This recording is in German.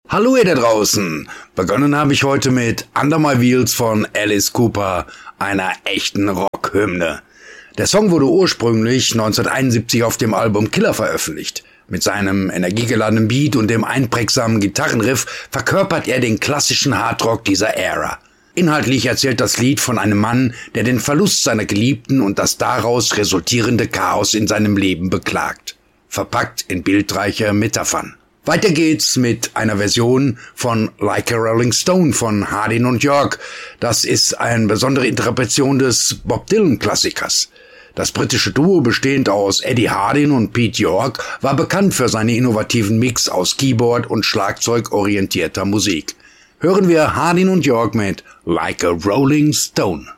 Hallo ihr da draußen! Begonnen habe ich heute mit Under My Wheels von Alice Cooper, einer echten Rockhymne. Der Song wurde ursprünglich 1971 auf dem Album Killer veröffentlicht. Mit seinem energiegeladenen Beat und dem einprägsamen Gitarrenriff verkörpert er den klassischen Hardrock dieser Ära. Inhaltlich erzählt das Lied von einem Mann, der den Verlust seiner Geliebten und das daraus resultierende Chaos in seinem Leben beklagt. Verpackt in bildreiche Metaphern. Weiter geht's mit einer Version von Like a Rolling Stone von Hardin und York. Das ist eine besondere Interpretation des Bob Dylan-Klassikers. Das britische Duo, bestehend aus Eddie Hardin und Pete York, war bekannt für seine innovativen Mix aus Keyboard- und Schlagzeug orientierter Musik. Hören wir Hardin und York mit Like a Rolling Stone.